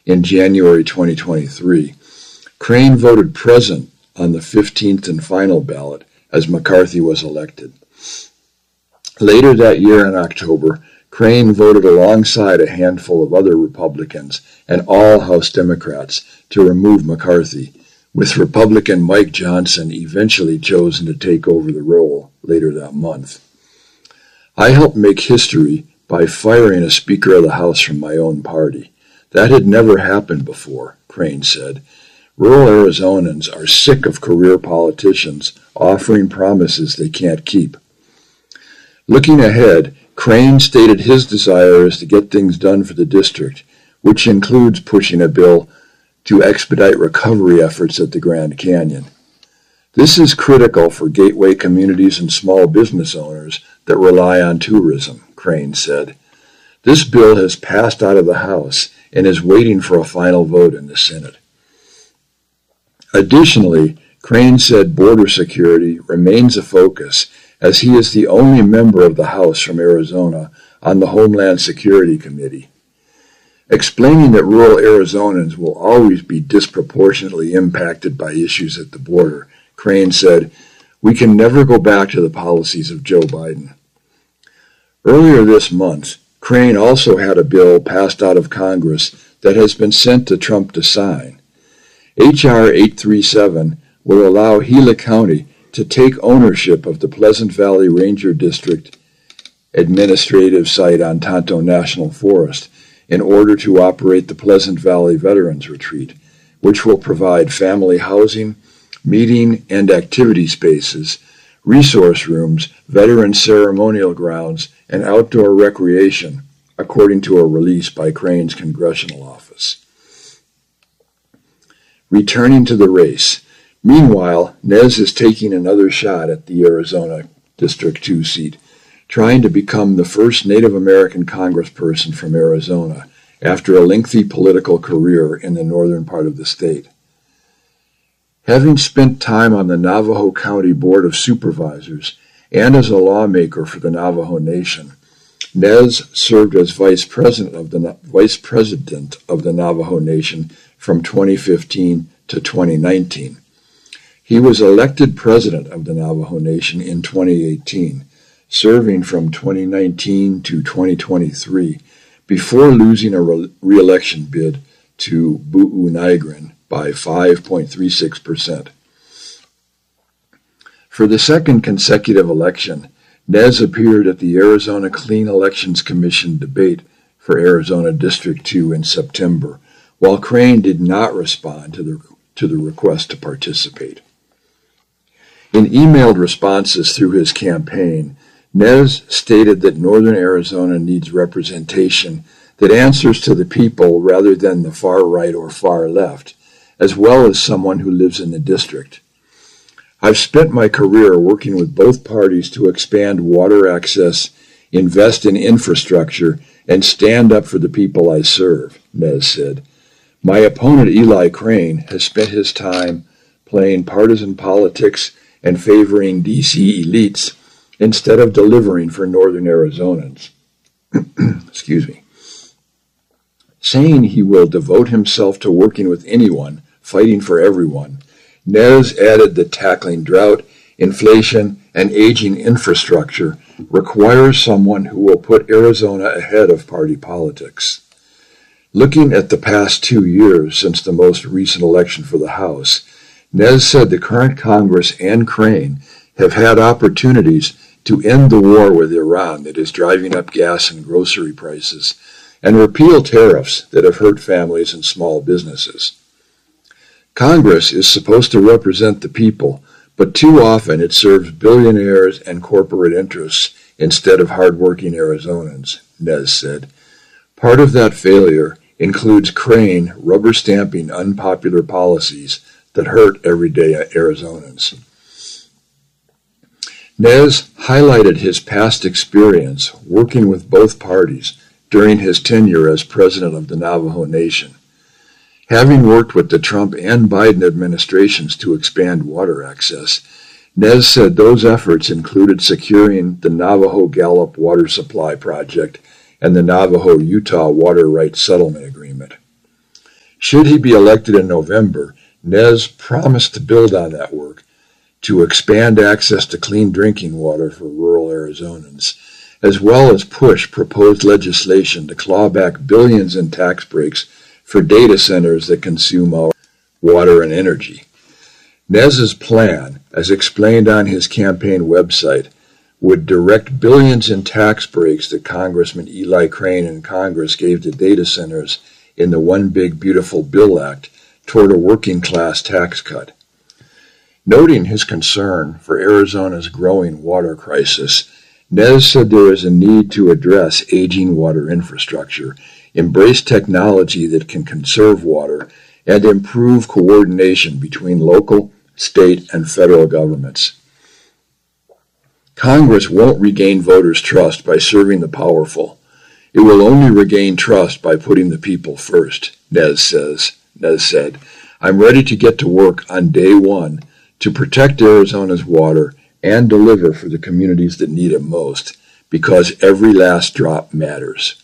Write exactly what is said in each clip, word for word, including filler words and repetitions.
in January twenty twenty-three, Crane voted present on the fifteenth and final ballot as McCarthy was elected. Later that year in October, Crane voted alongside a handful of other Republicans and all House Democrats to remove McCarthy, with Republican Mike Johnson eventually chosen to take over the role later that month. I helped make history by firing a Speaker of the House from my own party. That had never happened before, Crane said. Rural Arizonans are sick of career politicians offering promises they can't keep. Looking ahead, Crane stated his desire is to get things done for the district, which includes pushing a bill to expedite recovery efforts at the Grand Canyon. This is critical for gateway communities and small business owners that rely on tourism, Crane said. This bill has passed out of the House and is waiting for a final vote in the Senate. Additionally, Crane said border security remains a focus, as he is the only member of the House from Arizona on the Homeland Security Committee. Explaining that rural Arizonans will always be disproportionately impacted by issues at the border, Crane said, "We can never go back to the policies of Joe Biden." Earlier this month, Crane also had a bill passed out of Congress that has been sent to Trump to sign. H R eight thirty-seven will allow Gila County to take ownership of the Pleasant Valley Ranger District administrative site on Tonto National Forest in order to operate the Pleasant Valley Veterans Retreat, which will provide family housing, meeting and activity spaces, resource rooms, veteran ceremonial grounds, and outdoor recreation, according to a release by Crane's congressional office. Returning to the race. Meanwhile, Nez is taking another shot at the Arizona District two seat, trying to become the first Native American congressperson from Arizona after a lengthy political career in the northern part of the state. Having spent time on the Navajo County Board of Supervisors and as a lawmaker for the Navajo Nation, Nez served as vice president of the vice president of the Navajo Nation from twenty fifteen to twenty nineteen. He was elected president of the Navajo Nation in twenty eighteen, serving from twenty nineteen to twenty twenty-three, before losing a re- re-election bid to Bu'u Nigrin by five point three six percent. For the second consecutive election, Nez appeared at the Arizona Clean Elections Commission debate for Arizona District two in September, while Crane did not respond to the, to the request to participate. In emailed responses through his campaign, Nez stated that Northern Arizona needs representation that answers to the people rather than the far right or far left, as well as someone who lives in the district. I've spent my career working with both parties to expand water access, invest in infrastructure, and stand up for the people I serve, Nez said. My opponent, Eli Crane, has spent his time playing partisan politics and favoring D C elites instead of delivering for Northern Arizonans. Excuse me. Saying he will devote himself to working with anyone, fighting for everyone, Nez added that tackling drought, inflation, and aging infrastructure requires someone who will put Arizona ahead of party politics. Looking at the past two years since the most recent election for the House, Nez said the current Congress and Crane have had opportunities to end the war with Iran that is driving up gas and grocery prices, and repeal tariffs that have hurt families and small businesses. Congress is supposed to represent the people, but too often it serves billionaires and corporate interests instead of hardworking Arizonans, Nez said. Part of that failure includes Crane rubber stamping unpopular policies that hurt everyday Arizonans. Nez highlighted his past experience working with both parties during his tenure as president of the Navajo Nation. Having worked with the Trump and Biden administrations to expand water access, Nez said those efforts included securing the Navajo-Gallup Water Supply Project and the Navajo-Utah Water Rights Settlement Agreement. Should he be elected in November, Nez promised to build on that work to expand access to clean drinking water for rural Arizonans, as well as push proposed legislation to claw back billions in tax breaks for data centers that consume our water and energy. Nez's plan, as explained on his campaign website, would direct billions in tax breaks that Congressman Eli Crane and Congress gave to data centers in the One Big Beautiful Bill Act toward a working-class tax cut. Noting his concern for Arizona's growing water crisis, Nez said there is a need to address aging water infrastructure, embrace technology that can conserve water, and improve coordination between local, state, and federal governments. Congress won't regain voters' trust by serving the powerful. It will only regain trust by putting the people first, Nez says. Nez said, I'm ready to get to work on day one to protect Arizona's water and deliver for the communities that need it most, because every last drop matters.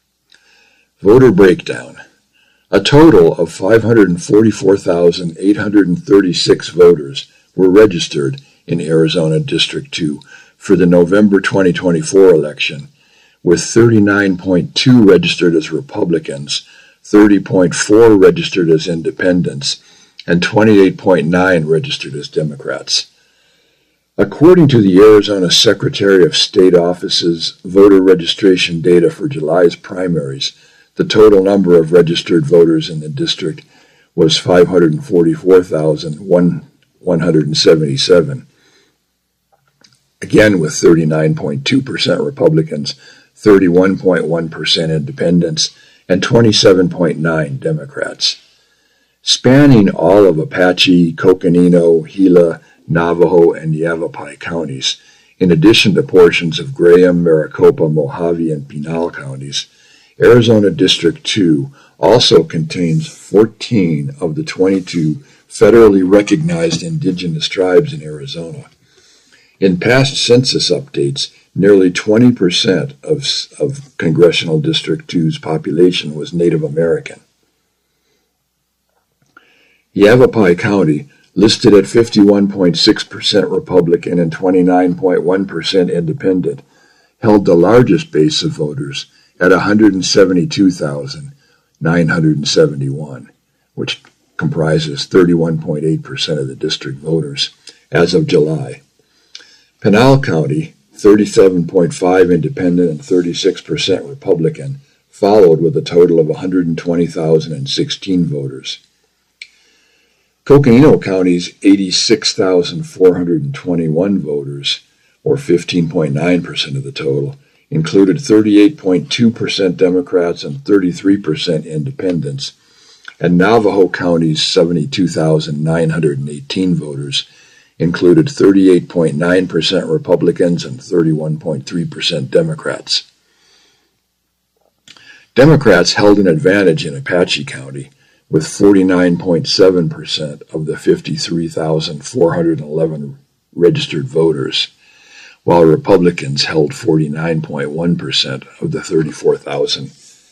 Voter breakdown. A total of five hundred forty-four thousand eight hundred thirty-six voters were registered in Arizona District two for the November twenty twenty-four election, with thirty-nine point two registered as Republicans, thirty point four registered as independents, and twenty-eight point nine registered as Democrats. According to the Arizona Secretary of State Office's voter registration data for July's primaries, the total number of registered voters in the district was five hundred forty-four thousand one hundred seventy-seven, again with thirty-nine point two percent Republicans, thirty-one point one percent independents, and twenty-seven point nine percent Democrats. Spanning all of Apache, Coconino, Gila, Navajo, and Yavapai counties, in addition to portions of Graham, Maricopa, Mojave, and Pinal counties, Arizona District two also contains fourteen of the twenty-two federally recognized indigenous tribes in Arizona. In past census updates, nearly twenty percent of, of Congressional District two's population was Native American. Yavapai County, listed at fifty-one point six percent Republican and twenty-nine point one percent independent, held the largest base of voters at one hundred seventy-two thousand nine hundred seventy-one, which comprises thirty-one point eight percent of the district voters as of July. Pinal County, thirty-seven point five percent independent and thirty-six percent Republican, followed with a total of one hundred twenty thousand sixteen voters. Coconino County's eighty-six thousand four hundred twenty-one voters, or fifteen point nine percent of the total, included thirty-eight point two percent Democrats and thirty-three percent independents, and Navajo County's seventy-two thousand nine hundred eighteen voters included thirty-eight point nine percent Republicans and thirty-one point three percent Democrats. Democrats held an advantage in Apache County, with forty-nine point seven percent of the fifty-three thousand four hundred eleven registered voters, while Republicans held forty-nine point one percent of the thirty-four thousand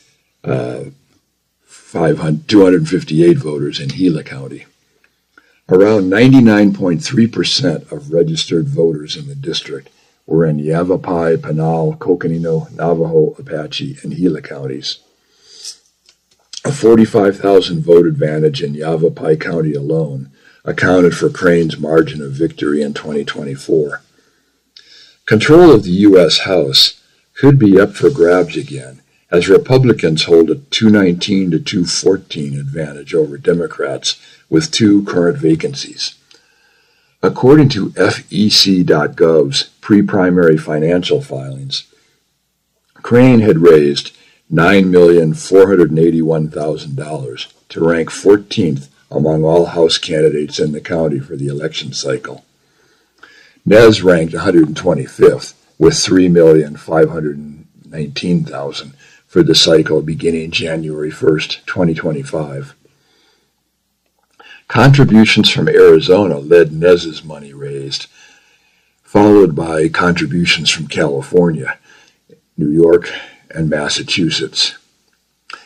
two hundred fifty-eight voters in Gila County. Around ninety-nine point three percent of registered voters in the district were in Yavapai, Pinal, Coconino, Navajo, Apache, and Gila counties. A forty-five thousand vote advantage in Yavapai County alone accounted for Crane's margin of victory in twenty twenty-four. Control of the U S House could be up for grabs again, as Republicans hold a two nineteen to two fourteen advantage over Democrats with two current vacancies. According to F E C dot gov's pre-primary financial filings, Crane had raised nine million four hundred eighty-one thousand dollars to rank fourteenth among all House candidates in the county for the election cycle. Nez ranked one hundred twenty-fifth with three million five hundred nineteen thousand dollars for the cycle beginning January first, twenty twenty-five. Contributions from Arizona led Nez's money raised, followed by contributions from California, New York, and Massachusetts.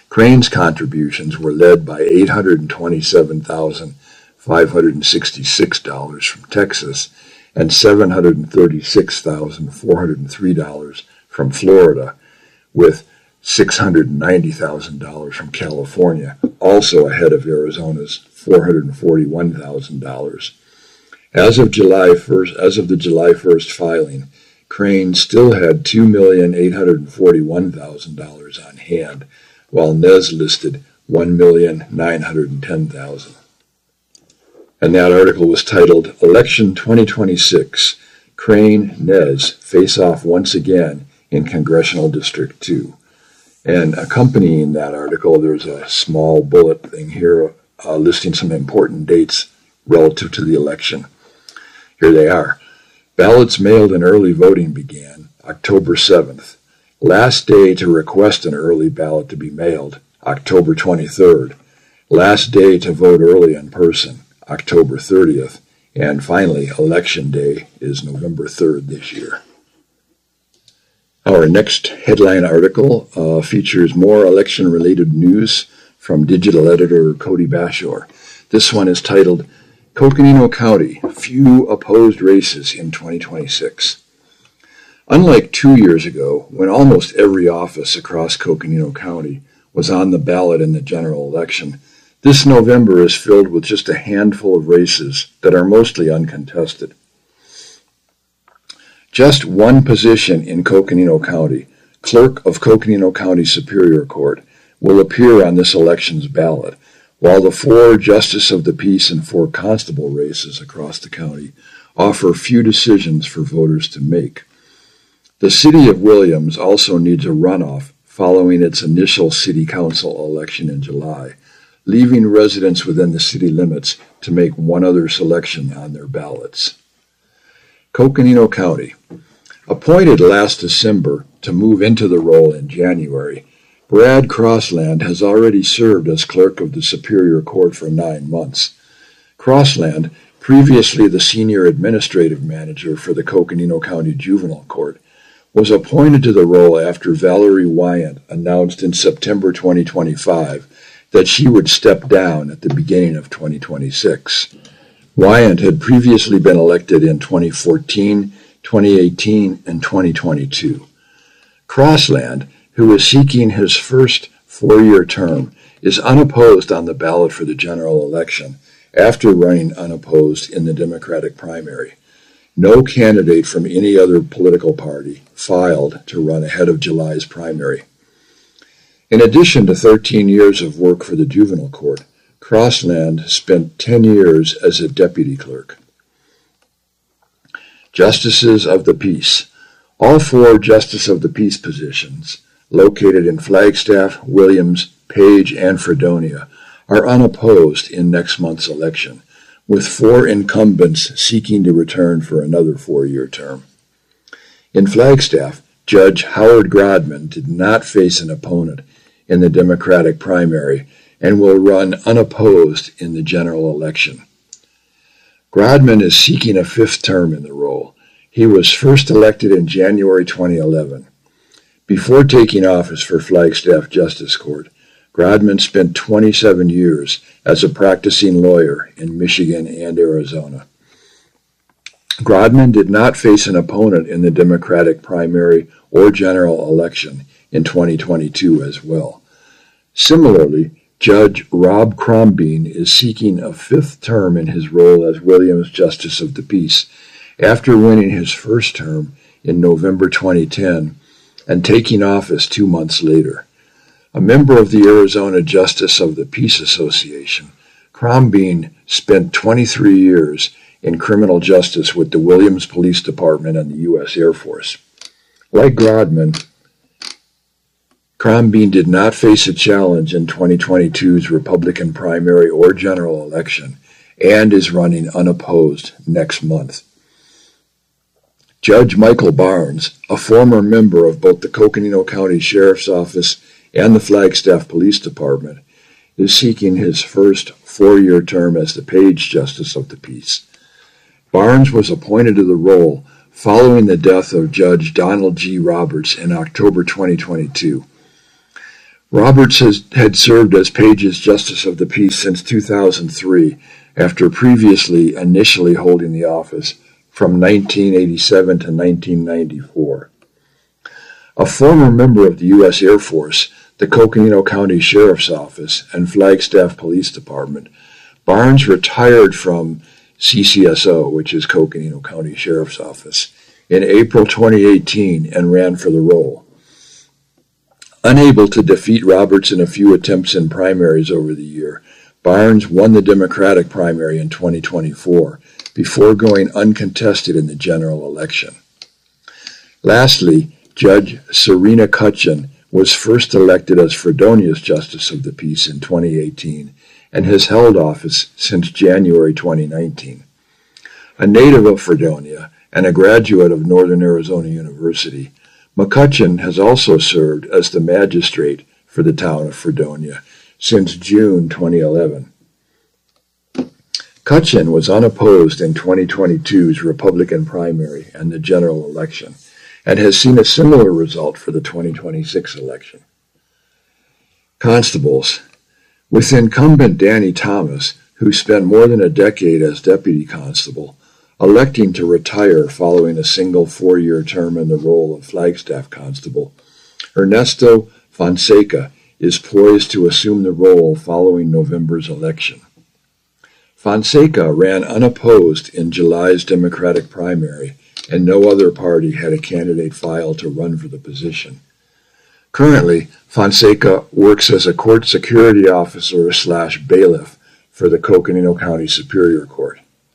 Crane's contributions were led by eight hundred twenty-seven thousand five hundred sixty-six dollars from Texas and seven hundred thirty-six thousand four hundred three dollars from Florida, with six hundred ninety thousand dollars from California, also ahead of Arizona's four hundred forty-one thousand dollars. As of July first, as of the July first filing, Crane still had two million eight hundred forty-one thousand dollars on hand, while Nez listed one million nine hundred ten thousand dollars. And that article was titled, Election twenty twenty-six, Crane, Nez Face Off Once Again in Congressional District two. And accompanying that article, there's a small bullet thing here uh, listing some important dates relative to the election. Here they are. Ballots mailed and early voting began October seventh. Last day to request an early ballot to be mailed, October twenty-third. Last day to vote early in person, October thirtieth. And finally, Election Day is November third this year. Our next headline article uh, features more election-related news from digital editor Cody Bashor. This one is titled, Coconino County, Few Opposed Races in twenty twenty-six. Unlike two years ago, when almost every office across Coconino County was on the ballot in the general election, this November is filled with just a handful of races that are mostly uncontested. Just one position in Coconino County, Clerk of Coconino County Superior Court, will appear on this election's ballot, while the four Justice of the Peace and four Constable races across the county offer few decisions for voters to make. The City of Williams also needs a runoff following its initial City Council election in July, leaving residents within the city limits to make one other selection on their ballots. Coconino County. Appointed last December to move into the role in January, Brad Crossland has already served as clerk of the Superior Court for nine months. Crossland, previously the senior administrative manager for the Coconino County Juvenile Court, was appointed to the role after Valerie Wyant announced in September twenty twenty-five that she would step down at the beginning of twenty twenty-six. Wyant had previously been elected in twenty fourteen, twenty eighteen, and twenty twenty-two. Crossland, who is seeking his first four-year term, is unopposed on the ballot for the general election after running unopposed in the Democratic primary. No candidate from any other political party filed to run ahead of July's primary. In addition to thirteen years of work for the Juvenile Court, Crossland spent ten years as a deputy clerk. Justices of the Peace. All four Justice of the Peace positions, located in Flagstaff, Williams, Page, and Fredonia, are unopposed in next month's election, with four incumbents seeking to return for another four-year term. In Flagstaff, Judge Howard Grodman did not face an opponent in the Democratic primary and will run unopposed in the general election. Grodman is seeking a fifth term in the role. He was first elected in January twenty eleven. Before taking office for Flagstaff Justice Court, Grodman spent twenty-seven years as a practicing lawyer in Michigan and Arizona. Grodman did not face an opponent in the Democratic primary or general election in twenty twenty-two as well. Similarly, Judge Rob Crombeen is seeking a fifth term in his role as Williams Justice of the Peace after winning his first term in November twenty ten and taking office two months later. A member of the Arizona Justice of the Peace Association, Crombeen spent twenty-three years in criminal justice with the Williams Police Department and the U S Air Force. Like Grodman, Crombeen did not face a challenge in twenty twenty-two's Republican primary or general election and is running unopposed next month. Judge Michael Barnes, a former member of both the Coconino County Sheriff's Office and the Flagstaff Police Department, is seeking his first four-year term as the Page Justice of the Peace. Barnes was appointed to the role following the death of Judge Donald G. Roberts in October twenty twenty-two. Roberts has, had served as Page's Justice of the Peace since two thousand three, after previously initially holding the office from nineteen eighty-seven to nineteen ninety-four. A former member of the U S Air Force, the Coconino County Sheriff's Office, and Flagstaff Police Department, Barnes retired from C C S O, which is Coconino County Sheriff's Office, in April twenty eighteen and ran for the role. Unable to defeat Roberts in a few attempts in primaries over the year, Barnes won the Democratic primary in twenty twenty-four before going uncontested in the general election. Lastly, Judge Serena Cutchin was first elected as Fredonia's Justice of the Peace in twenty eighteen and has held office since January twenty nineteen. A native of Fredonia and a graduate of Northern Arizona University, McCutcheon has also served as the magistrate for the town of Fredonia since June twenty eleven. Cutchin was unopposed in twenty twenty-two's Republican primary and the general election, and has seen a similar result for the twenty twenty-six election. Constables. With incumbent Danny Thomas, who spent more than a decade as deputy constable, electing to retire following a single four-year term in the role of Flagstaff constable, Ernesto Fonseca is poised to assume the role following November's election. Fonseca ran unopposed in July's Democratic primary, and no other party had a candidate filed to run for the position. Currently, Fonseca works as a court security officer slash bailiff for the Coconino County Superior Court.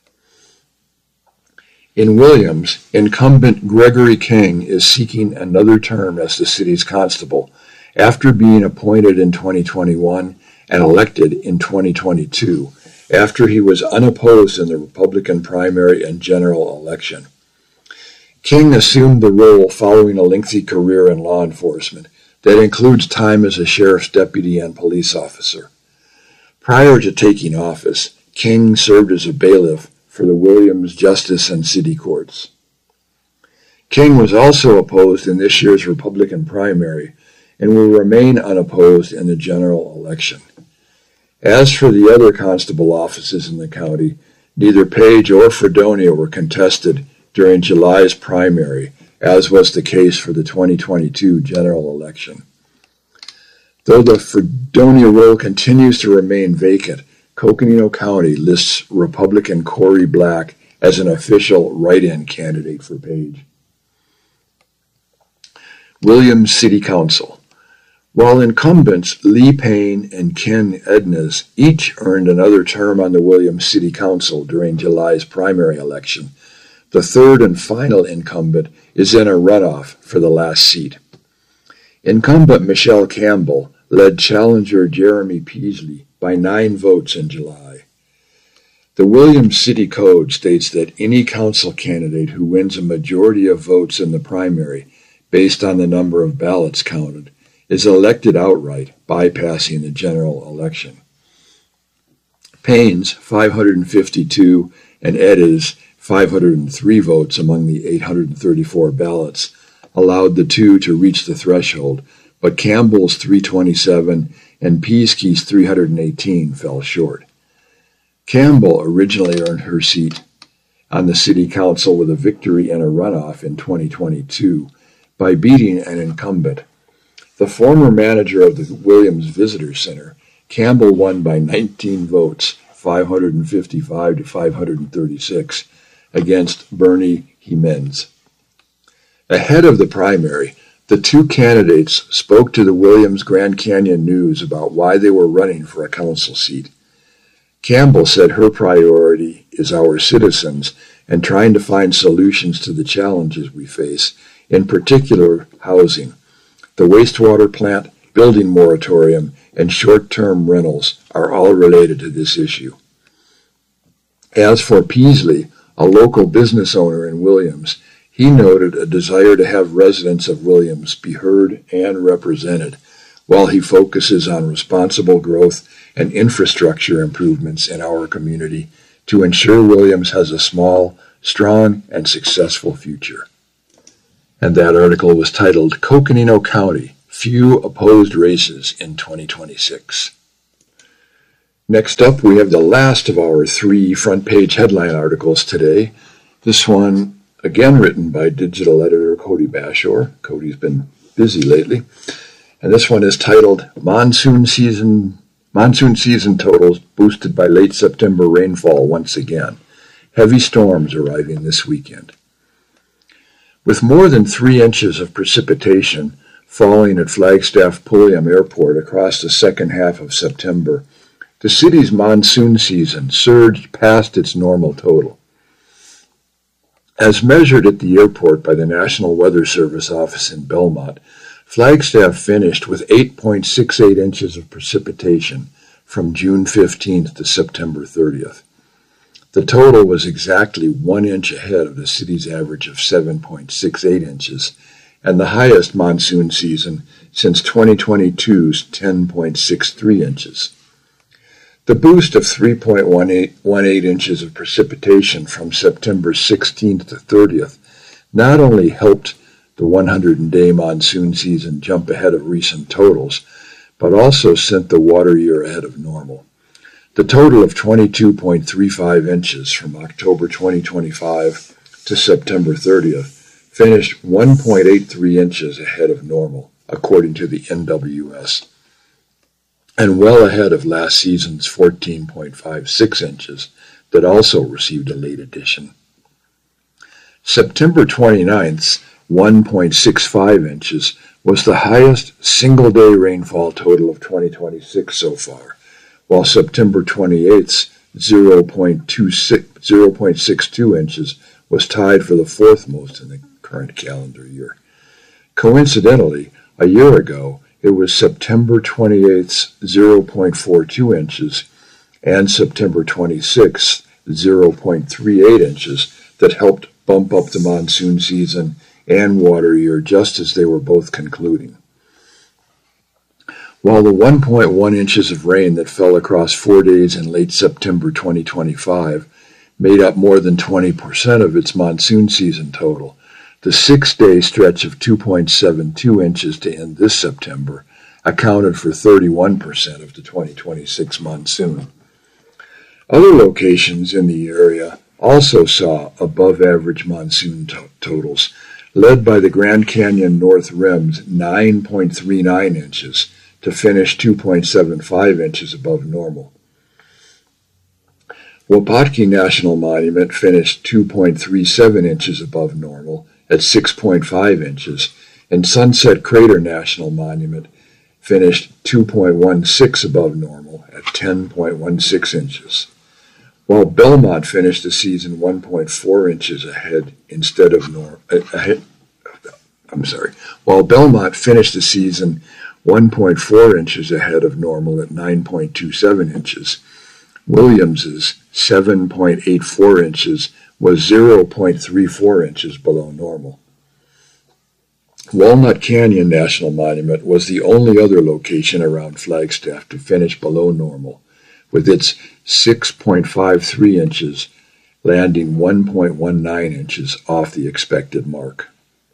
In Williams, incumbent Gregory King is seeking another term as the city's constable after being appointed in twenty twenty-one and elected in twenty twenty-two after he was unopposed in the Republican primary and general election. King assumed the role following a lengthy career in law enforcement that includes time as a sheriff's deputy and police officer. Prior to taking office, King served as a bailiff for the Williams Justice and City Courts. King was also opposed in this year's Republican primary and will remain unopposed in the general election. As for the other constable offices in the county, neither Page or Fredonia were contested during July's primary, as was the case for the twenty twenty-two general election. Though the Fredonia role continues to remain vacant, Coconino County lists Republican Corey Black as an official write-in candidate for Page. Williams City Council. While incumbents Lee Payne and Ken Ednes each earned another term on the Williams City Council during July's primary election, the third and final incumbent is in a runoff for the last seat. Incumbent Michelle Campbell led challenger Jeremy Peasley by nine votes in July. The Williams City Code states that any council candidate who wins a majority of votes in the primary, based on the number of ballots counted, is elected outright, bypassing the general election. Payne's five hundred fifty-two and Eddes' five hundred three votes among the eight hundred thirty-four ballots allowed the two to reach the threshold, but Campbell's three hundred twenty-seven and Peaskey's three hundred eighteen fell short. Campbell originally earned her seat on the city council with a victory in a runoff in twenty twenty-two by beating an incumbent. The former manager of the Williams Visitor Center, Campbell won by nineteen votes, five hundred fifty-five to five hundred thirty-six, against Bernie Jimenez. Ahead of the primary, the two candidates spoke to the Williams Grand Canyon News about why they were running for a council seat. Campbell said her priority is our citizens and trying to find solutions to the challenges we face, in particular housing. The wastewater plant, building moratorium, and short-term rentals are all related to this issue. As for Peasley, a local business owner in Williams, he noted a desire to have residents of Williams be heard and represented, while he focuses on responsible growth and infrastructure improvements in our community to ensure Williams has a small, strong, and successful future. And that article was titled Coconino County, few opposed races in twenty twenty-six. Next up, we have the last of our three front-page headline articles today. This one, again written by digital editor Cody Bashore. Cody's been busy lately. And this one is titled, Monsoon Season Monsoon Season Totals Boosted by Late September Rainfall Once Again. Heavy storms arriving this weekend. With more than three inches of precipitation falling at Flagstaff-Pulliam Airport across the second half of September, the city's monsoon season surged past its normal total. As measured at the airport by the National Weather Service office in Belmont, Flagstaff finished with eight point six eight inches of precipitation from June fifteenth to September thirtieth. The total was exactly one inch ahead of the city's average of seven point six eight inches and the highest monsoon season since twenty twenty-two's ten point six three inches. The boost of three point one eight inches of precipitation from September sixteenth to thirtieth not only helped the one hundred day monsoon season jump ahead of recent totals, but also sent the water year ahead of normal. The total of twenty-two point three five inches from October twenty twenty-five to September thirtieth finished one point eight three inches ahead of normal, according to the N W S, and well ahead of last season's fourteen point five six inches that also received a late addition. September twenty-ninth's one point six five inches was the highest single-day rainfall total of twenty twenty-six so far, while September twenty-eighth's zero point six two inches was tied for the fourth most in the current calendar year. Coincidentally, a year ago, it was September twenty-eighth's zero point four two inches and September twenty-sixth's zero point three eight inches that helped bump up the monsoon season and water year just as they were both concluding. While the one point one inches of rain that fell across four days in late September twenty twenty-five made up more than twenty percent of its monsoon season total, the six-day stretch of two point seven two inches to end this September accounted for thirty-one percent of the twenty twenty-six monsoon. Other locations in the area also saw above-average monsoon to- totals, led by the Grand Canyon North Rim's nine point three nine inches to finish two point seven five inches above normal. Wapatki National Monument finished two point three seven inches above normal at six point five inches, and Sunset Crater National Monument finished two point one six above normal at ten point one six inches. While Belmont finished the season one point four inches ahead instead of normal, ahead, I'm sorry, while Belmont finished the season one point four inches ahead of normal at nine point two seven inches, Williams's seven point eight four inches was zero point three four inches below normal. Walnut Canyon National Monument was the only other location around Flagstaff to finish below normal, with its six point five three inches landing one point one nine inches off the expected mark.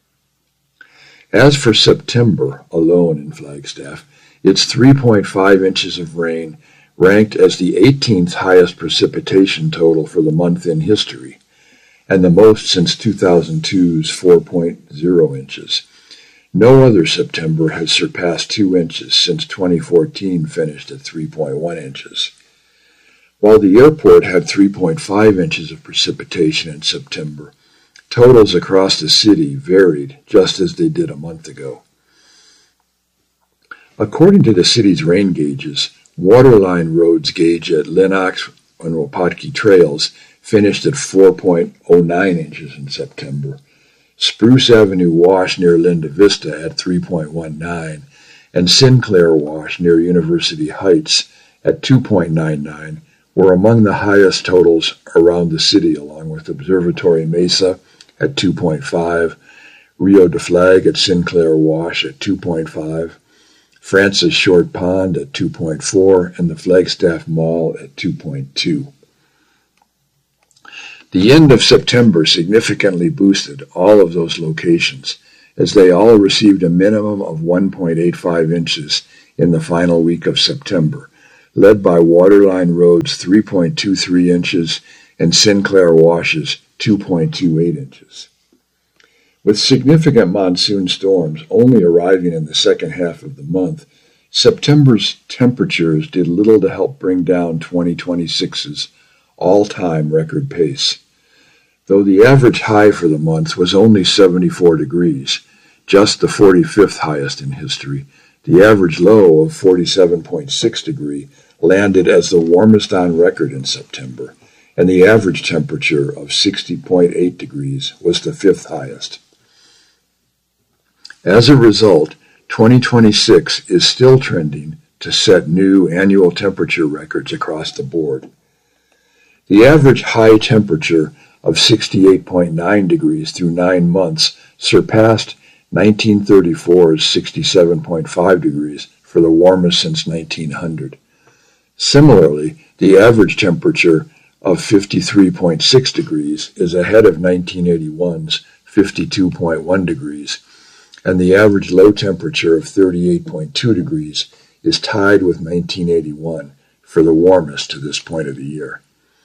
As for September alone in Flagstaff, its three point five inches of rain ranked as the eighteenth highest precipitation total for the month in history, and the most since two thousand two's four point zero inches. No other September has surpassed two inches since twenty fourteen finished at three point one inches. While the airport had three point five inches of precipitation in September, totals across the city varied just as they did a month ago. According to the city's rain gauges, waterline roads gauge at Lenox and Wapatki trails finished at four point oh nine inches in September. Spruce Avenue Wash near Linda Vista at three point one nine, and Sinclair Wash near University Heights at two point nine nine were among the highest totals around the city, along with Observatory Mesa at two point five, Rio de Flag at Sinclair Wash at two point five, Francis Short Pond at two point four, and the Flagstaff Mall at two point two. The end of September significantly boosted all of those locations, as they all received a minimum of one point eight five inches in the final week of September, led by Waterline Road's three point two three inches and Sinclair Wash's two point two eight inches. With significant monsoon storms only arriving in the second half of the month, September's temperatures did little to help bring down twenty twenty-six's all-time record pace. Though the average high for the month was only seventy-four degrees, just the forty-fifth highest in history, the average low of forty-seven point six degrees landed as the warmest on record in September, and the average temperature of sixty point eight degrees was the fifth highest. As a result, twenty twenty-six is still trending to set new annual temperature records across the board. The average high temperature of sixty-eight point nine degrees through nine months surpassed nineteen thirty-four's sixty-seven point five degrees for the warmest since nineteen hundred. Similarly, the average temperature of fifty-three point six degrees is ahead of nineteen eighty-one's fifty-two point one degrees, and the average low temperature of thirty-eight point two degrees is tied with nineteen eighty-one for the warmest to this point of the year.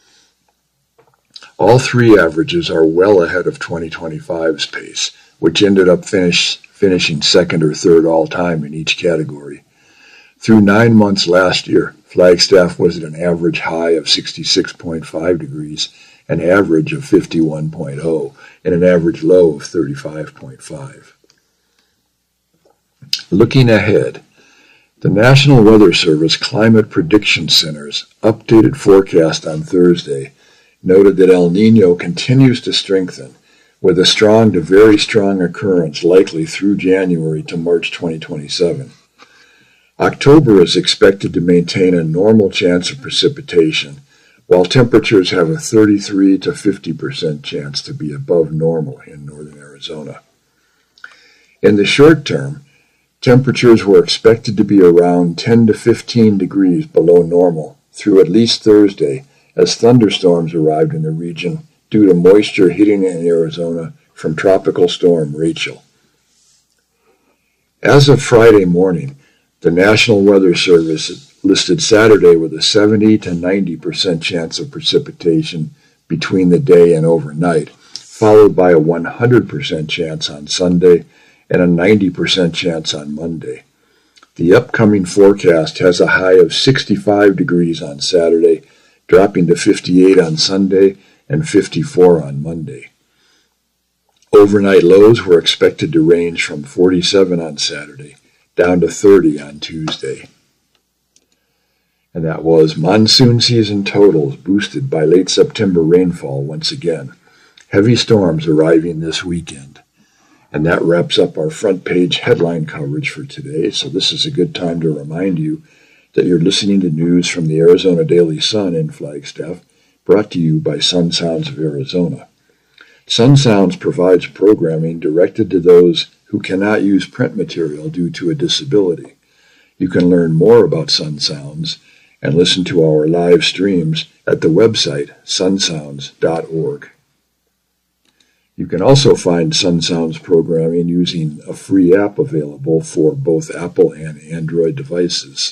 All three averages are well ahead of twenty twenty-five's pace, which ended up finish, finishing second or third all-time in each category. Through nine months last year, Flagstaff was at an average high of sixty-six point five degrees, an average of fifty-one point zero, and an average low of thirty-five point five. Looking ahead, the National Weather Service Climate Prediction Center's updated forecast on Thursday noted that El Niño continues to strengthen, with a strong to very strong occurrence likely through January to March twenty twenty-seven. October is expected to maintain a normal chance of precipitation, while temperatures have a thirty-three to fifty percent chance to be above normal in northern Arizona. In the short term, temperatures were expected to be around ten to fifteen degrees below normal through at least Thursday, as thunderstorms arrived in the region due to moisture hitting in Arizona from Tropical Storm Rachel. As of Friday morning, the National Weather Service listed Saturday with a seventy to ninety percent chance of precipitation between the day and overnight, followed by a one hundred percent chance on Sunday and a ninety percent chance on Monday. The upcoming forecast has a high of sixty-five degrees on Saturday, dropping to fifty-eight on Sunday and fifty-four on Monday. Overnight lows were expected to range from forty-seven on Saturday down to thirty on Tuesday. And that was monsoon season totals boosted by late September rainfall once again. Heavy storms arriving this weekend. And that wraps up our front page headline coverage for today. So this is a good time to remind you that you're listening to news from the Arizona Daily Sun in Flagstaff, brought to you by Sun Sounds of Arizona. Sun Sounds provides programming directed to those who cannot use print material due to a disability. You can learn more about Sun Sounds and listen to our live streams at the website sun sounds dot org. You can also find Sun Sounds programming using a free app available for both Apple and Android devices.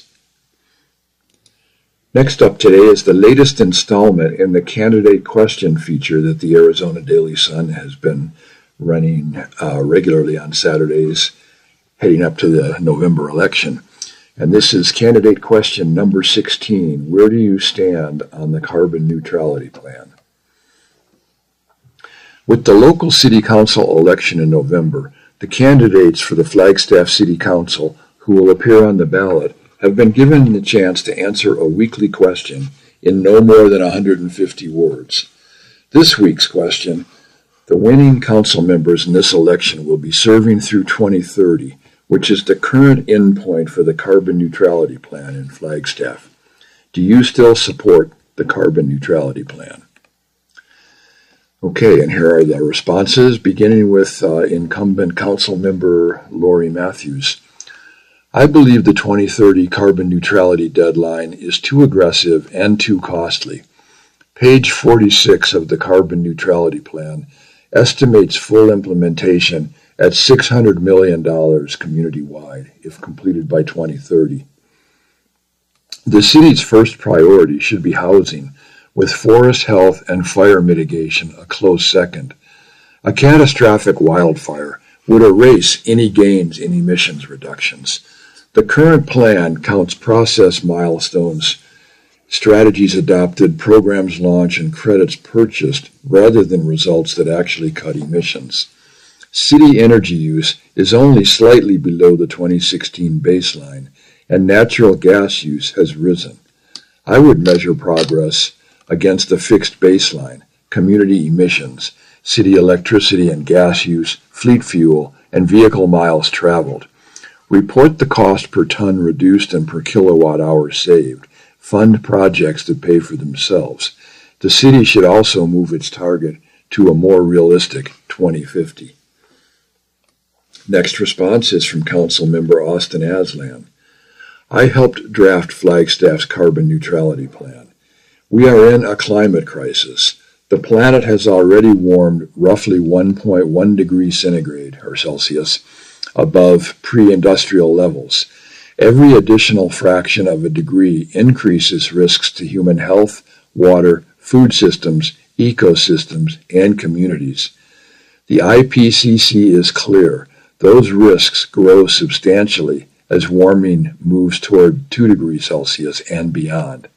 Next up today is the latest installment in the candidate question feature that the Arizona Daily Sun has been running uh, regularly on Saturdays heading up to the November election. And this is candidate question number sixteen. Where do you stand on the carbon neutrality plan? With the local city council election in November, the candidates for the Flagstaff City Council who will appear on the ballot have been given the chance to answer a weekly question in no more than one hundred fifty words. This week's question: the winning council members in this election will be serving through twenty thirty, which is the current endpoint for the carbon neutrality plan in Flagstaff. Do you still support the carbon neutrality plan? Okay, and here are the responses, beginning with uh, incumbent council member Lori Matthews. I believe the twenty thirty carbon neutrality deadline is too aggressive and too costly. Page forty-six of the carbon neutrality plan estimates full implementation at six hundred million dollars community-wide if completed by twenty thirty. The city's first priority should be housing, with forest health and fire mitigation a close second. A catastrophic wildfire would erase any gains in emissions reductions. The current plan counts process milestones, strategies adopted, programs launched, and credits purchased rather than results that actually cut emissions. City energy use is only slightly below the twenty sixteen baseline, and natural gas use has risen. I would measure progress against a fixed baseline: community emissions, city electricity and gas use, fleet fuel, and vehicle miles traveled. Report the cost per ton reduced and per kilowatt hour saved. Fund projects that pay for themselves. The city should also move its target to a more realistic twenty fifty. Next response is from Council Member Austin Aslan. I helped draft Flagstaff's carbon neutrality plan. We are in a climate crisis. The planet has already warmed roughly one point one degrees centigrade or Celsius above pre-industrial levels. Every additional fraction of a degree increases risks to human health, water, food systems, ecosystems, and communities. The I P C C is clear. Those risks grow substantially as warming moves toward two degrees Celsius and beyond.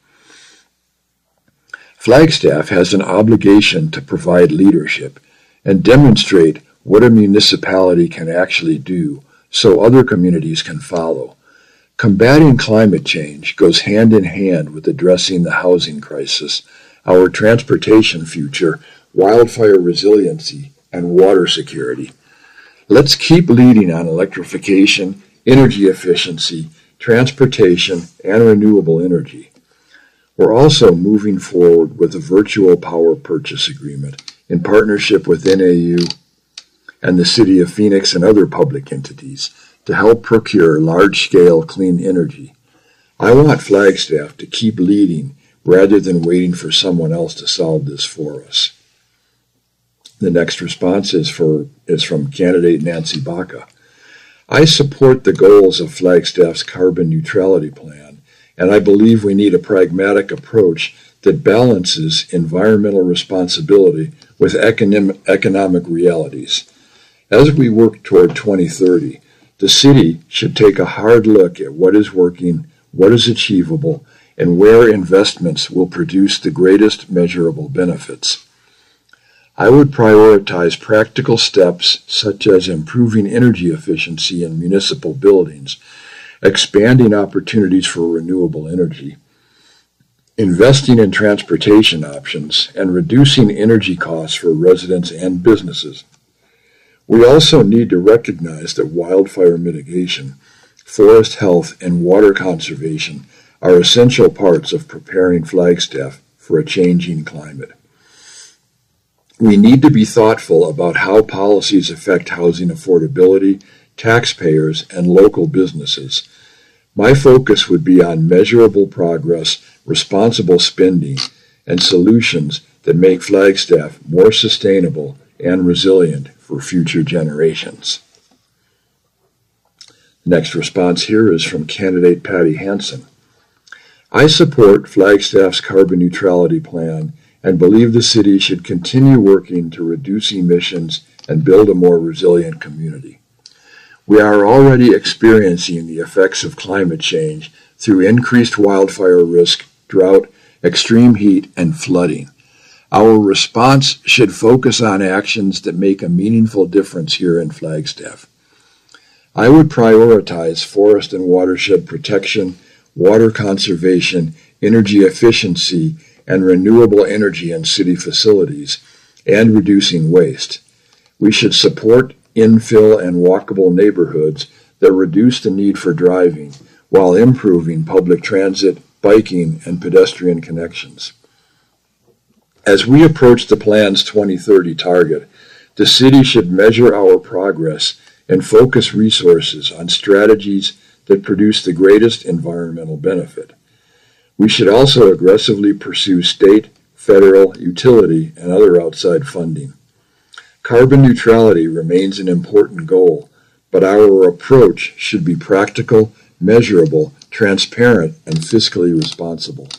Flagstaff has an obligation to provide leadership and demonstrate what a municipality can actually do so other communities can follow. Combating climate change goes hand in hand with addressing the housing crisis, our transportation future, wildfire resiliency, and water security. Let's keep leading on electrification, energy efficiency, transportation, and renewable energy. We're also moving forward with a virtual power purchase agreement in partnership with N A U and the City of Phoenix and other public entities to help procure large-scale clean energy. I want Flagstaff to keep leading rather than waiting for someone else to solve this for us. The next response is, for, is from candidate Nancy Baca. I support the goals of Flagstaff's carbon neutrality plan, and I believe we need a pragmatic approach that balances environmental responsibility with economic, economic realities. As we work toward twenty thirty, the city should take a hard look at what is working, what is achievable, and where investments will produce the greatest measurable benefits. I would prioritize practical steps such as improving energy efficiency in municipal buildings, expanding opportunities for renewable energy, investing in transportation options, and reducing energy costs for residents and businesses. We also need to recognize that wildfire mitigation, forest health, and water conservation are essential parts of preparing Flagstaff for a changing climate. We need to be thoughtful about how policies affect housing affordability, taxpayers, and local businesses. My focus would be on measurable progress, responsible spending, and solutions that make Flagstaff more sustainable and resilient for future generations. The next response here is from candidate Patty Hansen. I support Flagstaff's carbon neutrality plan and believe the city should continue working to reduce emissions and build a more resilient community. We are already experiencing the effects of climate change through increased wildfire risk, drought, extreme heat, and flooding. Our response should focus on actions that make a meaningful difference here in Flagstaff. I would prioritize forest and watershed protection, water conservation, energy efficiency, and renewable energy in city facilities, and reducing waste. We should support infill and walkable neighborhoods that reduce the need for driving while improving public transit, biking, and pedestrian connections. As we approach the plan's twenty thirty target, the city should measure our progress and focus resources on strategies that produce the greatest environmental benefit. We should also aggressively pursue state, federal, utility, and other outside funding. Carbon neutrality remains an important goal, but our approach should be practical, measurable, transparent, and fiscally responsible.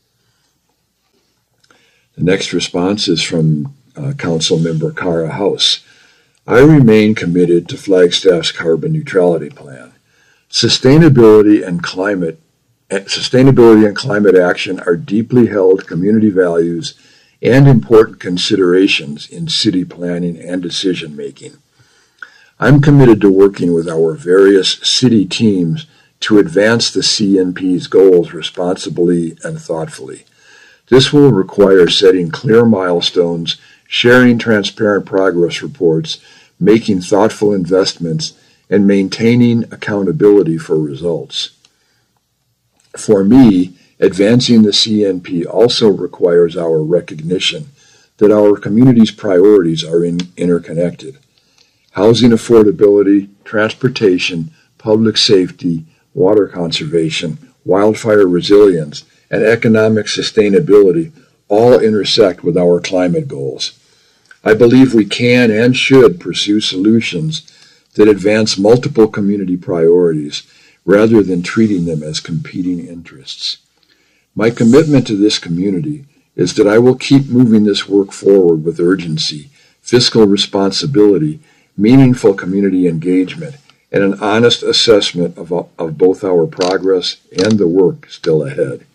The next response is from uh, Council Member Cara House. I remain committed to Flagstaff's carbon neutrality plan. Sustainability and climate Sustainability and climate action are deeply held community values and important considerations in city planning and decision making. I'm committed to working with our various city teams to advance the C N P's goals responsibly and thoughtfully. This will require setting clear milestones, sharing transparent progress reports, making thoughtful investments, and maintaining accountability for results. For me, advancing the C N P also requires our recognition that our community's priorities are in, interconnected. Housing affordability, transportation, public safety, water conservation, wildfire resilience, and economic sustainability all intersect with our climate goals. I believe we can and should pursue solutions that advance multiple community priorities rather than treating them as competing interests. My commitment to this community is that I will keep moving this work forward with urgency, fiscal responsibility, meaningful community engagement, and an honest assessment of, of both our progress and the work still ahead.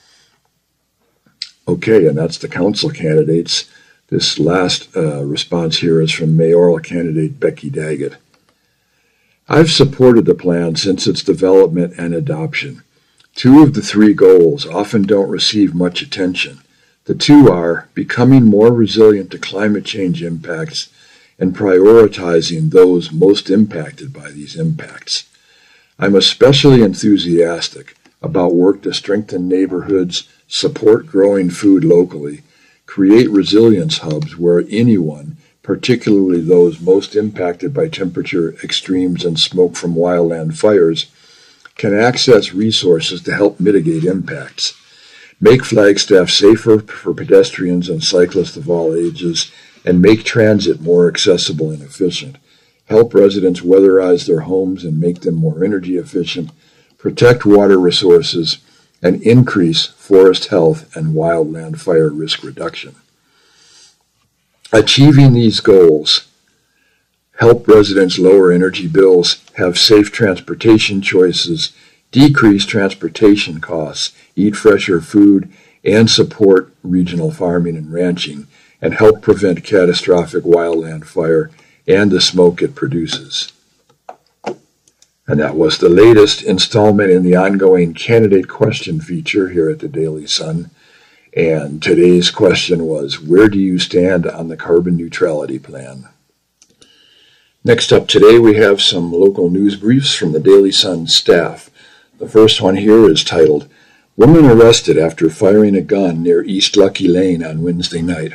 Okay, and that's the council candidates. This last uh, response here is from mayoral candidate Becky Daggett. I've supported the plan since its development and adoption. Two of the three goals often don't receive much attention. The two are becoming more resilient to climate change impacts and prioritizing those most impacted by these impacts. I'm especially enthusiastic about work to strengthen neighborhoods, support growing food locally, create resilience hubs where anyone, particularly those most impacted by temperature extremes and smoke from wildland fires, can access resources to help mitigate impacts, make Flagstaff safer for pedestrians and cyclists of all ages, and make transit more accessible and efficient, help residents weatherize their homes and make them more energy efficient, protect water resources, and increase forest health and wildland fire risk reduction. Achieving these goals help residents lower energy bills, have safe transportation choices, decrease transportation costs, eat fresher food, and support regional farming and ranching, and help prevent catastrophic wildland fire and the smoke it produces. And that was the latest installment in the ongoing candidate question feature here at the Daily Sun. And today's question was, where do you stand on the carbon neutrality plan? Next up today, we have some local news briefs from the Daily Sun staff. The first one here is titled, Woman Arrested After Firing a Gun Near East Lucky Lane on Wednesday Night.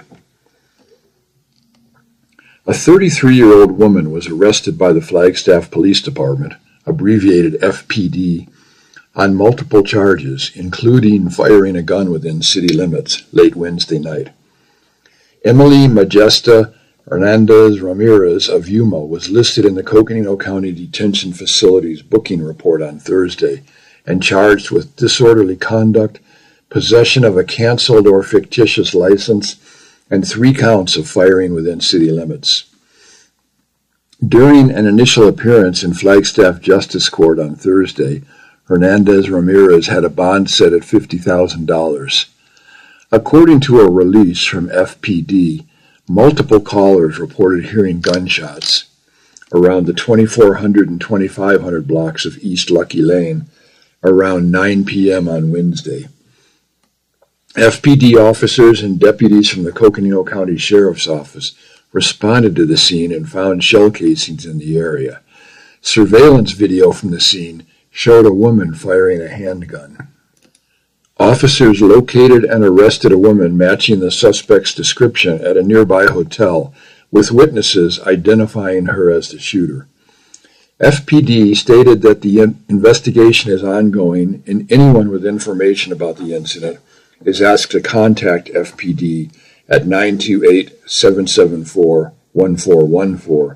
A thirty-three-year-old woman was arrested by the Flagstaff Police Department, abbreviated F P D, on multiple charges, including firing a gun within city limits, late Wednesday night. Emily Majesta Hernandez Ramirez of Yuma was listed in the Coconino County Detention Facility's booking report on Thursday and charged with disorderly conduct, possession of a canceled or fictitious license, and three counts of firing within city limits. During an initial appearance in Flagstaff Justice Court on Thursday, Hernandez Ramirez had a bond set at fifty thousand dollars. According to a release from F P D, multiple callers reported hearing gunshots around the twenty-four hundred and twenty-five hundred blocks of East Lucky Lane around nine p.m. on Wednesday. F P D officers and deputies from the Coconino County Sheriff's Office responded to the scene and found shell casings in the area. Surveillance video from the scene showed a woman firing a handgun. Officers located and arrested a woman matching the suspect's description at a nearby hotel, with witnesses identifying her as the shooter. F P D stated that the investigation is ongoing and anyone with information about the incident is asked to contact F P D at nine two eight, seven seven four, one four one four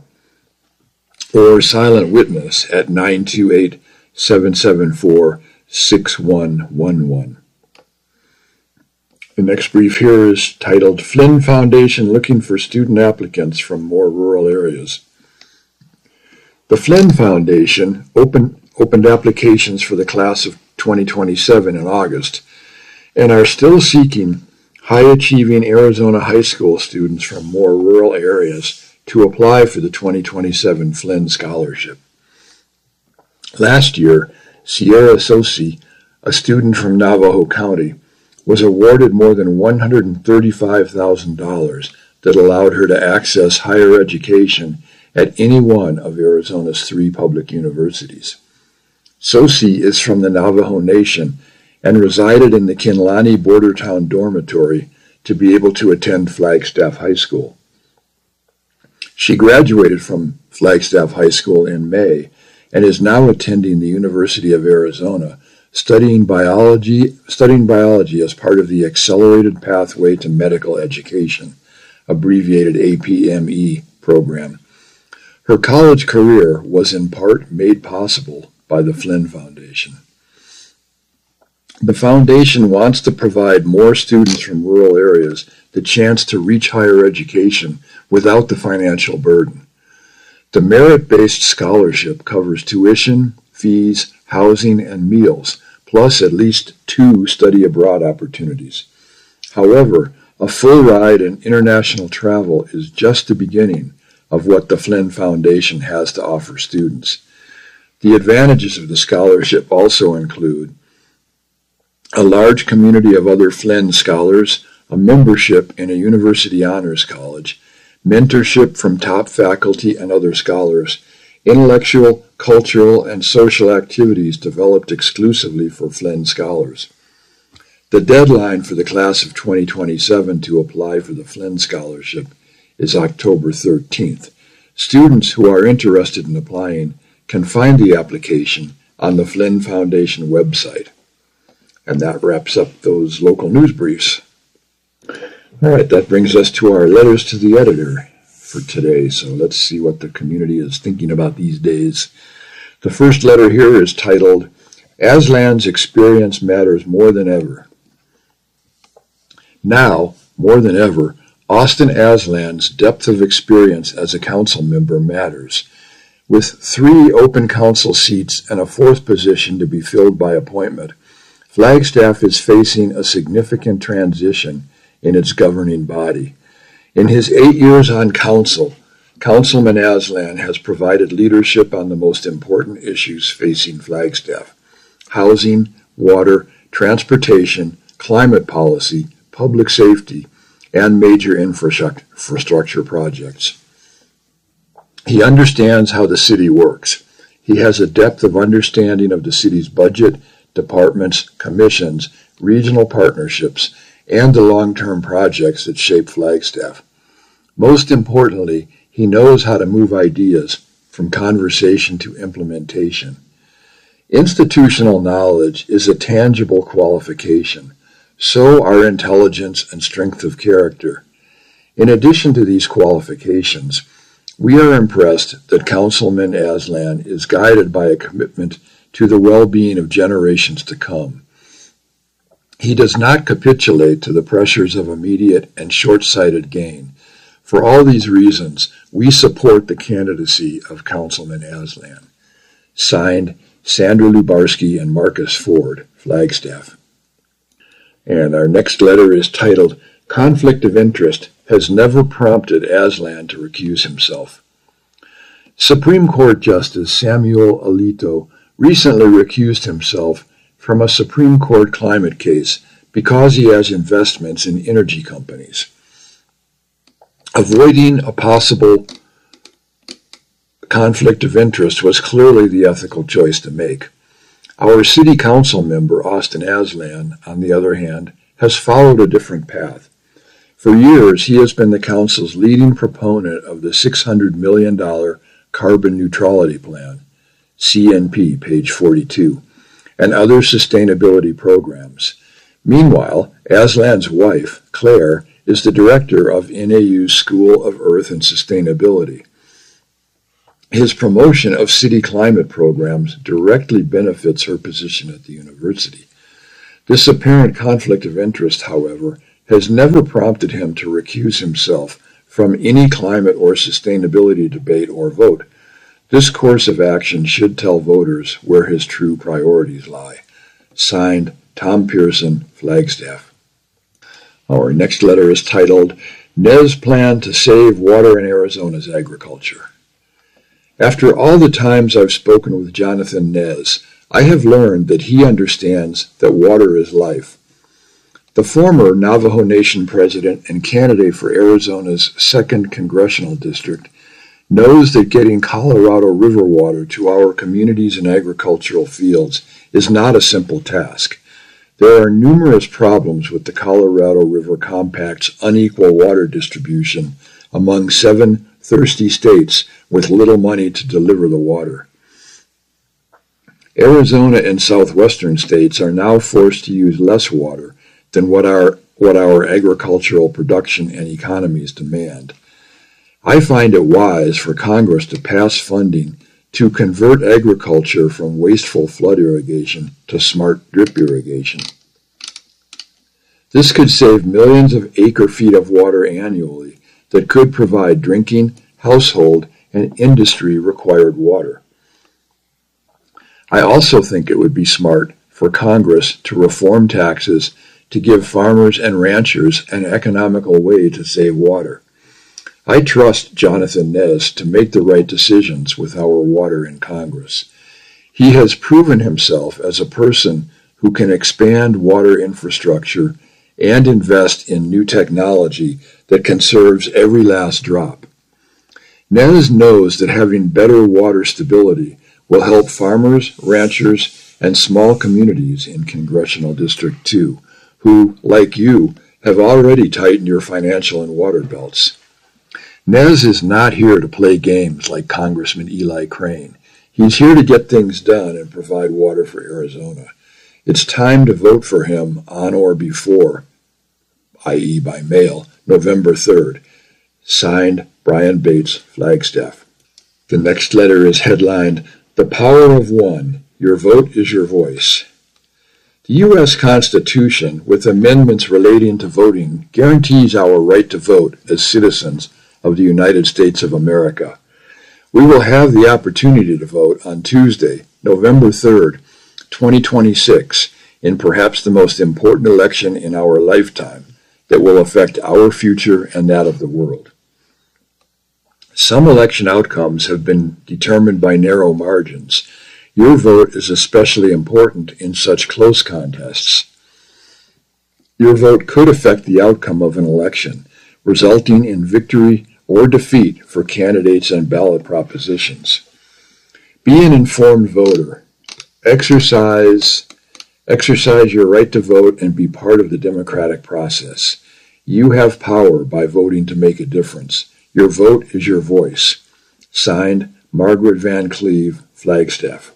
or Silent Witness at nine two eight, seven seven four, six one one one. The next brief here is titled Flynn Foundation Looking for Student Applicants from More Rural Areas. The Flynn Foundation opened, opened applications for the class of twenty twenty-seven in August and are still seeking high-achieving Arizona high school students from more rural areas to apply for the twenty twenty-seven Flynn Scholarship. Last year, Sierra Sosi, a student from Navajo County, was awarded more than one hundred thirty-five thousand dollars that allowed her to access higher education at any one of Arizona's three public universities. Sosi is from the Navajo Nation and resided in the Kinlani Border Town dormitory to be able to attend Flagstaff High School. She graduated from Flagstaff High School in May and is now attending the University of Arizona, studying biology, studying biology as part of the Accelerated Pathway to Medical Education, abbreviated A P M E program. Her college career was in part made possible by the Flynn Foundation. The foundation wants to provide more students from rural areas the chance to reach higher education without the financial burden. The merit-based scholarship covers tuition, fees, housing, and meals, plus at least two study abroad opportunities. However, a full ride and international travel is just the beginning of what the Flynn Foundation has to offer students. The advantages of the scholarship also include a large community of other Flynn scholars, a membership in a university honors college, mentorship from top faculty and other scholars, intellectual, cultural, and social activities developed exclusively for Flynn scholars. The deadline for the class of twenty twenty-seven to apply for the Flynn Scholarship is October thirteenth. Students who are interested in applying can find the application on the Flynn Foundation website. And that wraps up those local news briefs. All right, that brings us to our letters to the editor for today. So let's see what the community is thinking about these days. The first letter here is titled, Aslan's Experience Matters More Than Ever. Now, more than ever, Austin Aslan's depth of experience as a council member matters. With three open council seats and a fourth position to be filled by appointment, Flagstaff is facing a significant transition in its governing body. In his eight years on council, Councilman Aslan has provided leadership on the most important issues facing Flagstaff: housing, water, transportation, climate policy, public safety, and major infrastructure projects. He understands how the city works. He has a depth of understanding of the city's budget, departments, commissions, regional partnerships, and the long-term projects that shape Flagstaff. Most importantly, he knows how to move ideas from conversation to implementation. Institutional knowledge is a tangible qualification. So are intelligence and strength of character. In addition to these qualifications, we are impressed that Councilman Aslan is guided by a commitment to the well-being of generations to come. He does not capitulate to the pressures of immediate and short-sighted gain. For all these reasons, we support the candidacy of Councilman Aslan. Signed, Sandra Lubarsky and Marcus Ford, Flagstaff. And our next letter is titled, Conflict of Interest Has Never Prompted Aslan to Recuse Himself. Supreme Court Justice Samuel Alito recently recused himself from a Supreme Court climate case because he has investments in energy companies. Avoiding a possible conflict of interest was clearly the ethical choice to make. Our city council member, Austin Aslan, on the other hand, has followed a different path. For years, he has been the council's leading proponent of the six hundred million dollars Carbon Neutrality Plan, C N P, page forty-two, and other sustainability programs. Meanwhile, Aslan's wife, Claire, is the director of N A U's School of Earth and Sustainability. His promotion of city climate programs directly benefits her position at the university. This apparent conflict of interest, however, has never prompted him to recuse himself from any climate or sustainability debate or vote. This course of action should tell voters where his true priorities lie. Signed, Tom Pearson, Flagstaff. Our next letter is titled, Nez Plan to Save Water in Arizona's Agriculture. After all the times I've spoken with Jonathan Nez, I have learned that he understands that water is life. The former Navajo Nation president and candidate for Arizona's second congressional district knows that getting Colorado River water to our communities and agricultural fields is not a simple task. There are numerous problems with the Colorado River Compact's unequal water distribution among seven thirsty states with little money to deliver the water. Arizona and southwestern states are now forced to use less water than what our, what our agricultural production and economies demand. I find it wise for Congress to pass funding to convert agriculture from wasteful flood irrigation to smart drip irrigation. This could save millions of acre-feet of water annually that could provide drinking, household, and industry-required water. I also think it would be smart for Congress to reform taxes to give farmers and ranchers an economical way to save water. I trust Jonathan Nez to make the right decisions with our water in Congress. He has proven himself as a person who can expand water infrastructure and invest in new technology that conserves every last drop. Nez knows that having better water stability will help farmers, ranchers, and small communities in Congressional District two, who, like you, have already tightened your financial and water belts. Nez is not here to play games like Congressman Eli Crane. He's here to get things done and provide water for Arizona. It's time to vote for him on or before, that is by mail, November third. Signed, Brian Bates, Flagstaff. The next letter is headlined, The Power of One, Your Vote is Your Voice. The U S Constitution, with amendments relating to voting, guarantees our right to vote as citizens of the United States of America. We will have the opportunity to vote on Tuesday, November third, twenty twenty-six, in perhaps the most important election in our lifetime that will affect our future and that of the world. Some election outcomes have been determined by narrow margins. Your vote is especially important in such close contests. Your vote could affect the outcome of an election, resulting in victory or defeat for candidates and ballot propositions. Be an informed voter. Exercise, exercise your right to vote and be part of the democratic process. You have power by voting to make a difference. Your vote is your voice. Signed, Margaret Van Cleve, Flagstaff.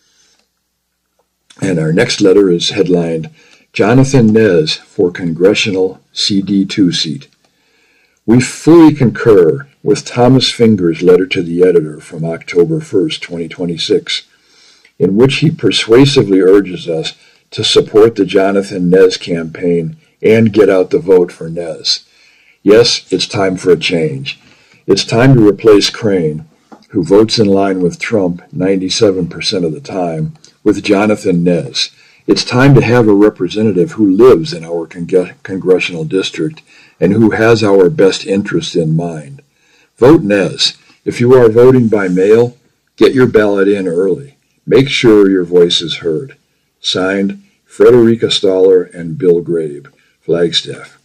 And our next letter is headlined, Jonathan Nez for Congressional C D two seat. We fully concur with Thomas Finger's letter to the editor from October first, twenty twenty-six, in which he persuasively urges us to support the Jonathan Nez campaign and get out the vote for Nez. Yes, it's time for a change. It's time to replace Crane, who votes in line with Trump ninety-seven percent of the time, with Jonathan Nez. It's time to have a representative who lives in our con- congressional district and who has our best interests in mind. Vote Nez. If you are voting by mail, get your ballot in early. Make sure your voice is heard. Signed, Frederica Staller and Bill Grabe, Flagstaff.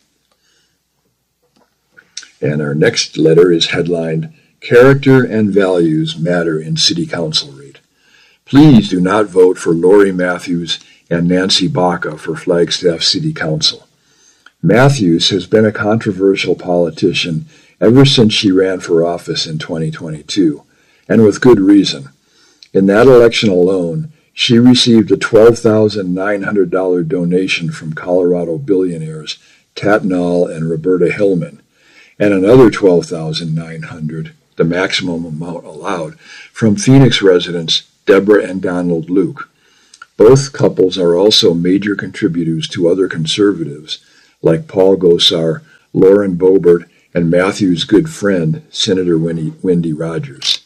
And our next letter is headlined, Character and Values Matter in City Council Race. Please do not vote for Lori Matthews and Nancy Baca for Flagstaff City Council. Matthews has been a controversial politician ever since she ran for office in twenty twenty-two, and with good reason. In that election alone, she received a twelve thousand nine hundred dollars donation from Colorado billionaires Tatnall and Roberta Hillman, and another twelve thousand nine hundred dollars, the maximum amount allowed, from Phoenix residents Deborah and Donald Luke. Both couples are also major contributors to other conservatives like Paul Gosar, Lauren Boebert, and Matthew's good friend, Senator Wendy, Wendy Rogers.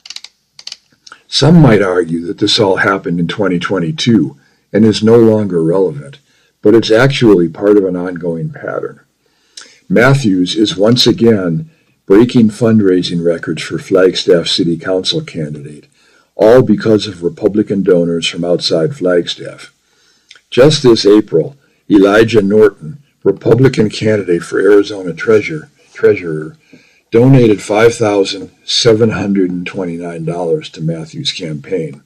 Some might argue that this all happened in twenty twenty-two and is no longer relevant, but it's actually part of an ongoing pattern. Matthews is once again breaking fundraising records for Flagstaff City Council candidate, all because of Republican donors from outside Flagstaff. Just this April, Elijah Norton, Republican candidate for Arizona treasurer, treasurer donated five thousand seven hundred twenty-nine dollars to Matthews' campaign.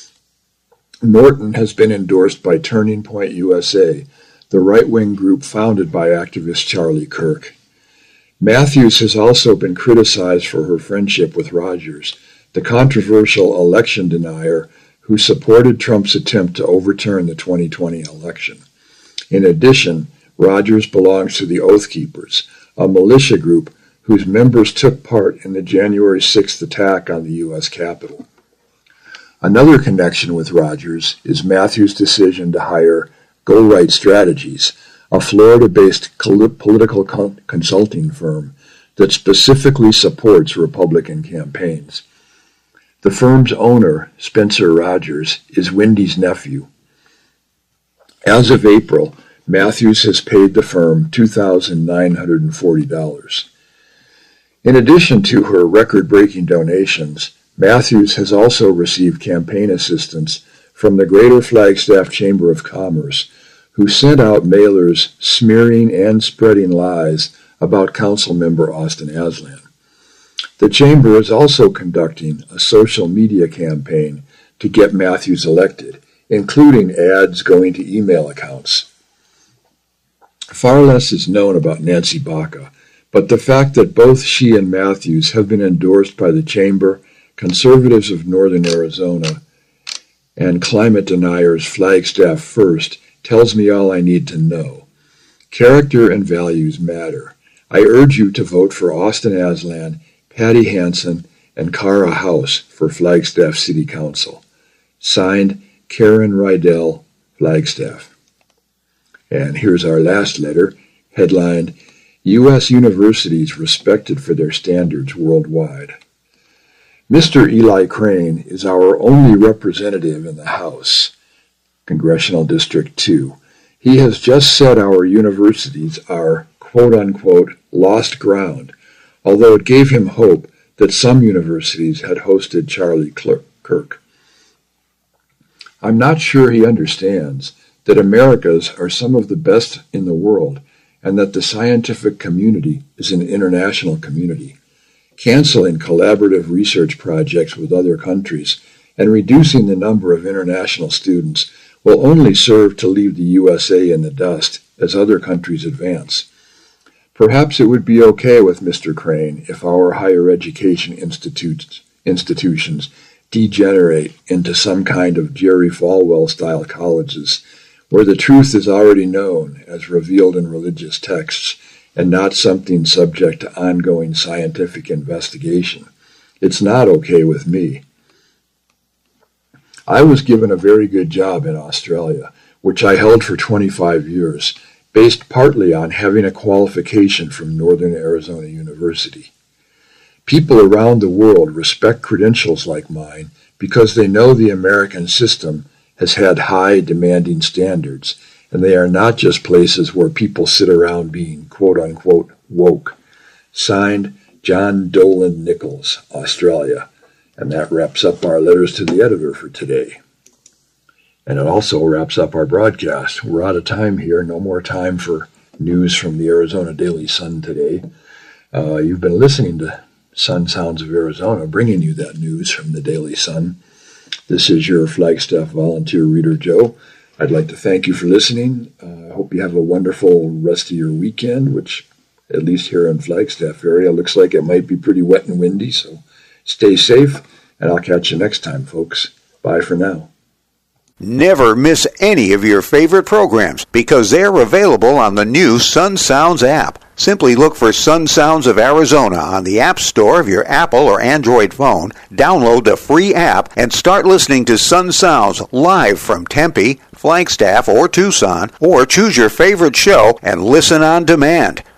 Norton has been endorsed by Turning Point U S A, the right-wing group founded by activist Charlie Kirk. Matthews has also been criticized for her friendship with Rogers, the controversial election denier who supported Trump's attempt to overturn the twenty twenty election. In addition, Rogers belongs to the Oath Keepers, a militia group whose members took part in the January sixth attack on the U S Capitol. Another connection with Rogers is Matthews' decision to hire Go Right Strategies, a Florida-based political consulting firm that specifically supports Republican campaigns. The firm's owner, Spencer Rogers, is Wendy's nephew. As of April, Matthews has paid the firm two thousand nine hundred forty dollars. In addition to her record-breaking donations, Matthews has also received campaign assistance from the Greater Flagstaff Chamber of Commerce, who sent out mailers smearing and spreading lies about Councilmember Austin Aslan. The Chamber is also conducting a social media campaign to get Matthews elected, including ads going to email accounts. Far less is known about Nancy Baca, but the fact that both she and Matthews have been endorsed by the Chamber, Conservatives of Northern Arizona, and climate deniers Flagstaff First tells me all I need to know. Character and values matter. I urge you to vote for Austin Aslan, Patty Hansen, and Cara House for Flagstaff City Council. Signed, Karen Rydell, Flagstaff. And here's our last letter, headlined, U S Universities Respected for Their Standards Worldwide. Mister Eli Crane is our only representative in the House, Congressional District two. He has just said our universities are, quote-unquote, lost ground, although it gave him hope that some universities had hosted Charlie Kirk. I'm not sure he understands that Americas are some of the best in the world and that the scientific community is an international community. Canceling collaborative research projects with other countries and reducing the number of international students will only serve to leave the U S A in the dust as other countries advance. Perhaps it would be okay with Mister Crane if our higher education institutes, institutions degenerate into some kind of Jerry Falwell-style colleges where the truth is already known as revealed in religious texts and not something subject to ongoing scientific investigation. It's not okay with me. I was given a very good job in Australia, which I held for twenty-five years, based partly on having a qualification from Northern Arizona University. People around the world respect credentials like mine because they know the American system has had high, demanding standards, and they are not just places where people sit around being quote-unquote woke. Signed, John Dolan Nichols, Australia. And that wraps up our letters to the editor for today. And it also wraps up our broadcast. We're out of time here. No more time for news from the Arizona Daily Sun today. Uh, you've been listening to Sun Sounds of Arizona, bringing you that news from the Daily Sun. This is your Flagstaff volunteer reader, Joe. I'd like to thank you for listening. Uh, I hope you have a wonderful rest of your weekend, which, at least here in Flagstaff area, looks like it might be pretty wet and windy, so stay safe, and I'll catch you next time, folks. Bye for now. Never miss any of your favorite programs because they're available on the new Sun Sounds app. Simply look for Sun Sounds of Arizona on the App Store of your Apple or Android phone, download the free app, and start listening to Sun Sounds live from Tempe, Flagstaff, or Tucson, or choose your favorite show and listen on demand.